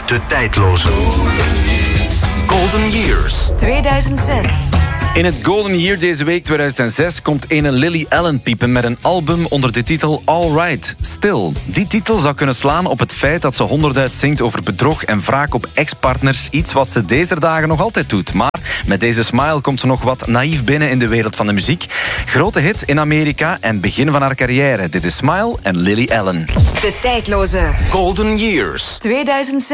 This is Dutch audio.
De tijdloze Golden Years 2006. In het Golden Year deze week 2006 komt ene Lily Allen piepen met een album onder de titel All Right, Still. Die titel zou kunnen slaan op het feit dat ze honderd zingt over bedrog en wraak op ex-partners. Iets wat ze deze dagen nog altijd doet. Maar met deze smile komt ze nog wat naïef binnen in de wereld van de muziek. Grote hit in Amerika en begin van haar carrière. Dit is Smile en Lily Allen. De tijdloze Golden Years 2006.